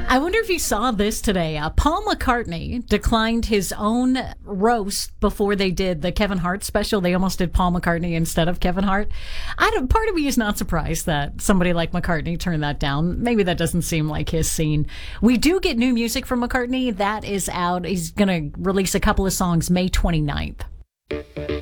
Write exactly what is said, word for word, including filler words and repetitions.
I wonder if you saw this today. Uh, Paul McCartney declined his own roast before they did the Kevin Hart special. They almost did Paul McCartney instead of Kevin Hart. I don't, part of me is not surprised that somebody like McCartney turned that down. Maybe that doesn't seem like his scene. We do get new music from McCartney. That is out. He's going to release a couple of songs May twenty-ninth.